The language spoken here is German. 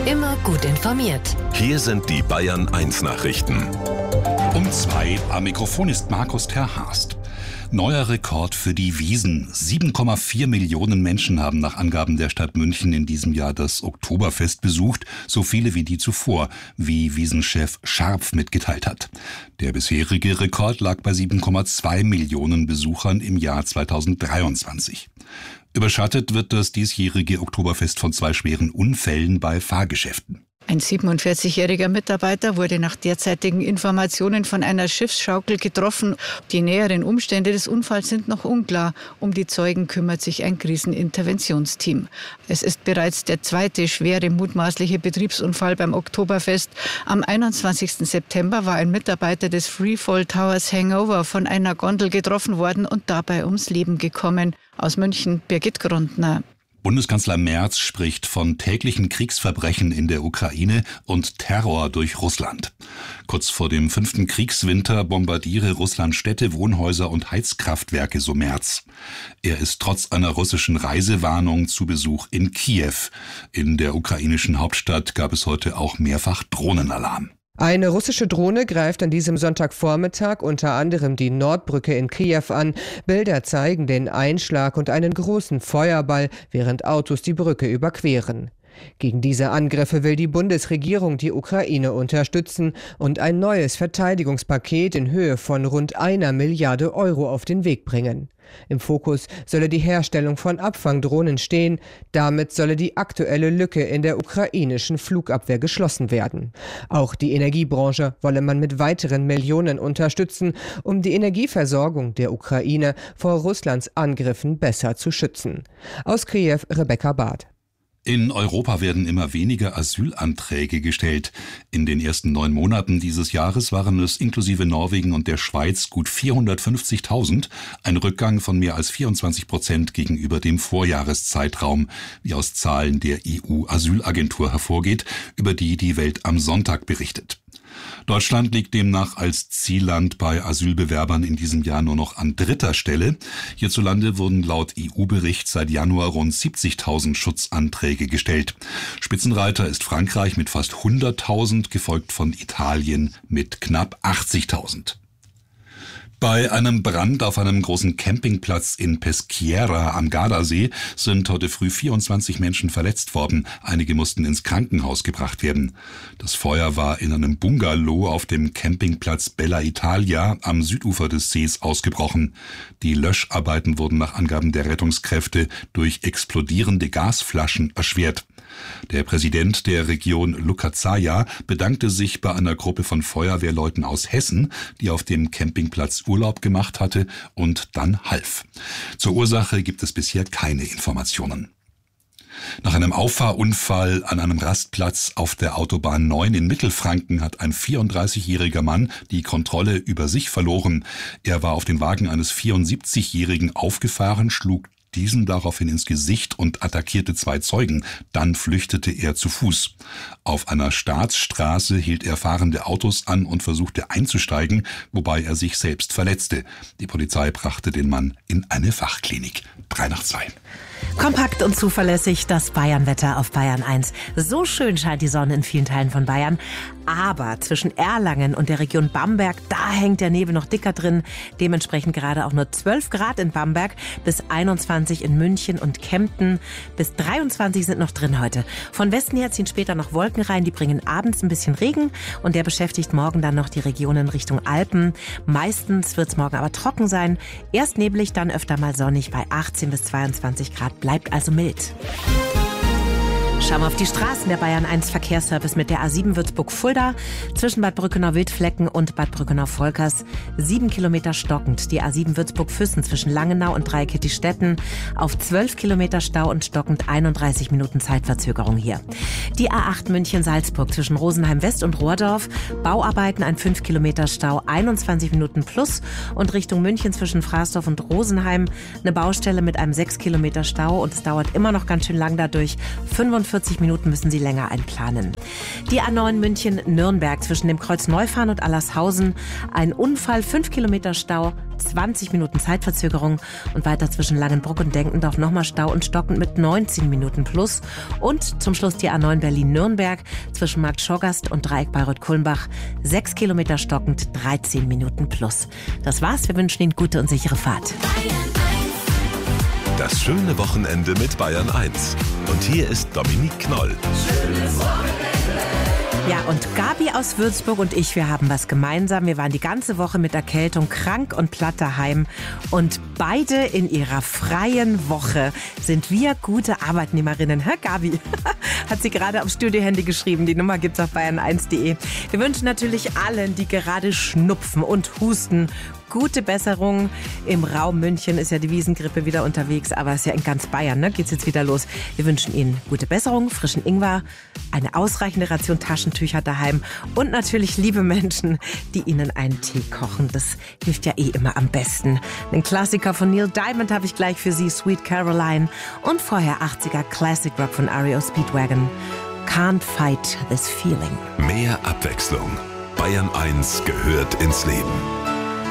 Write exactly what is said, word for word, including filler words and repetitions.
Immer gut informiert. Hier sind die Bayern eins Nachrichten. Um zwei am Mikrofon ist Markus Terhast. Neuer Rekord für die Wiesn. sieben Komma vier Millionen Menschen haben nach Angaben der Stadt München in diesem Jahr das Oktoberfest besucht, so viele wie die zuvor, wie Wiesn-Chef Scharpf mitgeteilt hat. Der bisherige Rekord lag bei sieben Komma zwei Millionen Besuchern im Jahr zweitausenddreiundzwanzig. Überschattet wird das diesjährige Oktoberfest von zwei schweren Unfällen bei Fahrgeschäften. Ein siebenundvierzigjähriger Mitarbeiter wurde nach derzeitigen Informationen von einer Schiffsschaukel getroffen. Die näheren Umstände des Unfalls sind noch unklar. Um die Zeugen kümmert sich ein Kriseninterventionsteam. Es ist bereits der zweite schwere mutmaßliche Betriebsunfall beim Oktoberfest. Am einundzwanzigsten September war ein Mitarbeiter des Freefall Towers Hangover von einer Gondel getroffen worden und dabei ums Leben gekommen. Aus München, Birgit Grundner. Bundeskanzler Merz spricht von täglichen Kriegsverbrechen in der Ukraine und Terror durch Russland. Kurz vor dem fünften Kriegswinter bombardiere Russland Städte, Wohnhäuser und Heizkraftwerke, so Merz. Er ist trotz einer russischen Reisewarnung zu Besuch in Kiew. In der ukrainischen Hauptstadt gab es heute auch mehrfach Drohnenalarm. Eine russische Drohne greift an diesem Sonntagvormittag unter anderem die Nordbrücke in Kiew an. Bilder zeigen den Einschlag und einen großen Feuerball, während Autos die Brücke überqueren. Gegen diese Angriffe will die Bundesregierung die Ukraine unterstützen und ein neues Verteidigungspaket in Höhe von rund einer Milliarde Euro auf den Weg bringen. Im Fokus solle die Herstellung von Abfangdrohnen stehen. Damit solle die aktuelle Lücke in der ukrainischen Flugabwehr geschlossen werden. Auch die Energiebranche wolle man mit weiteren Millionen unterstützen, um die Energieversorgung der Ukraine vor Russlands Angriffen besser zu schützen. Aus Kiew, Rebecca Barth. In Europa werden immer weniger Asylanträge gestellt. In den ersten neun Monaten dieses Jahres waren es inklusive Norwegen und der Schweiz gut vierhundertfünfzigtausend, ein Rückgang von mehr als vierundzwanzig Prozent gegenüber dem Vorjahreszeitraum, wie aus Zahlen der E U-Asylagentur hervorgeht, über die die Welt am Sonntag berichtet. Deutschland liegt demnach als Zielland bei Asylbewerbern in diesem Jahr nur noch an dritter Stelle. Hierzulande wurden laut E U-Bericht seit Januar rund siebzigtausend Schutzanträge gestellt. Spitzenreiter ist Frankreich mit fast hunderttausend, gefolgt von Italien mit knapp achtzigtausend. Bei einem Brand auf einem großen Campingplatz in Peschiera am Gardasee sind heute früh vierundzwanzig Menschen verletzt worden. Einige mussten ins Krankenhaus gebracht werden. Das Feuer war in einem Bungalow auf dem Campingplatz Bella Italia am Südufer des Sees ausgebrochen. Die Löscharbeiten wurden nach Angaben der Rettungskräfte durch explodierende Gasflaschen erschwert. Der Präsident der Region Lucazzaya bedankte sich bei einer Gruppe von Feuerwehrleuten aus Hessen, die auf dem Campingplatz Urlaub gemacht hatte und dann half. Zur Ursache gibt es bisher keine Informationen. Nach einem Auffahrunfall an einem Rastplatz auf der Autobahn neun in Mittelfranken hat ein vierunddreißigjähriger Mann die Kontrolle über sich verloren. Er war auf den Wagen eines vierundsiebzigjährigen aufgefahren, schlug diesen daraufhin ins Gesicht und attackierte zwei Zeugen. Dann flüchtete er zu Fuß. Auf einer Staatsstraße hielt er fahrende Autos an und versuchte einzusteigen, wobei er sich selbst verletzte. Die Polizei brachte den Mann in eine Fachklinik. Drei nach zwei. Kompakt und zuverlässig das Bayernwetter auf Bayern eins. So schön scheint die Sonne in vielen Teilen von Bayern. Aber zwischen Erlangen und der Region Bamberg, da hängt der Nebel noch dicker drin. Dementsprechend gerade auch nur zwölf Grad in Bamberg, bis einundzwanzig in München und Kempten. Bis dreiundzwanzig sind noch drin heute. Von Westen her ziehen später noch Wolken rein, die bringen abends ein bisschen Regen. Und der beschäftigt morgen dann noch die Regionen Richtung Alpen. Meistens wird es morgen aber trocken sein. Erst neblig, dann öfter mal sonnig bei achtzehn bis zweiundzwanzig Grad. Bleibt also mild. Schauen wir auf die Straßen. Der Bayern eins Verkehrsservice mit der A sieben Würzburg-Fulda zwischen Bad Brückenau-Wildflecken und Bad Brückenau-Volkers. Sieben Kilometer stockend. Die A sieben Würzburg-Füssen zwischen Langenau und Dreieckettistetten auf zwölf Kilometer Stau und stockend einunddreißig Minuten Zeitverzögerung hier. Die A acht München-Salzburg zwischen Rosenheim-West und Rohrdorf. Bauarbeiten, ein fünf Kilometer Stau, einundzwanzig Minuten plus. Und Richtung München zwischen Fraßdorf und Rosenheim eine Baustelle mit einem sechs Kilometer Stau und es dauert immer noch ganz schön lang dadurch. fünfundvierzig fünfundvierzig Minuten müssen Sie länger einplanen. Die A neun München-Nürnberg zwischen dem Kreuz Neufahren und Allershausen. Ein Unfall, fünf Kilometer Stau, zwanzig Minuten Zeitverzögerung. Und weiter zwischen Langenbruck und Denkendorf nochmal Stau und stockend mit neunzehn Minuten plus. Und zum Schluss die A neun Berlin-Nürnberg zwischen Markt Schorgast und Dreieck Bayreuth-Kulmbach. sechs Kilometer stockend, dreizehn Minuten plus. Das war's. Wir wünschen Ihnen gute und sichere Fahrt. Das schöne Wochenende mit Bayern eins. Und hier ist Dominique Knoll. Schönes Wochenende. Ja, und Gabi aus Würzburg und ich, wir haben was gemeinsam. Wir waren die ganze Woche mit Erkältung krank und platt daheim. Und beide in ihrer freien Woche sind wir gute Arbeitnehmerinnen. Hä, Gabi? Hat sie gerade aufs Studiohandy geschrieben. Die Nummer gibt's auf bayern eins punkt de. Wir wünschen natürlich allen, die gerade schnupfen und husten, gute Besserung. Im Raum München ist ja die Wiesengrippe wieder unterwegs, aber es ist ja in ganz Bayern, ne? Geht's jetzt wieder los. Wir wünschen Ihnen gute Besserung, frischen Ingwer, eine ausreichende Ration Taschentücher daheim und natürlich liebe Menschen, die Ihnen einen Tee kochen. Das hilft ja eh immer am besten. Einen Klassiker von Neil Diamond habe ich gleich für Sie, Sweet Caroline. Und vorher achtziger Classic Rock von R E O Speedwagon, Can't Fight This Feeling. Mehr Abwechslung. Bayern eins gehört ins Leben.